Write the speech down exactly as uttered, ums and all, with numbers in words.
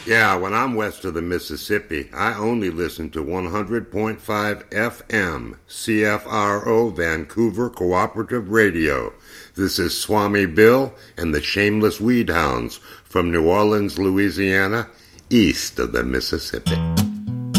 Yeah, when I'm west of the Mississippi, I only listen to one hundred point five F M, C F R O Vancouver Cooperative Radio. This is Swami Bill and the Shameless Weed Hounds from New Orleans, Louisiana, east of the Mississippi.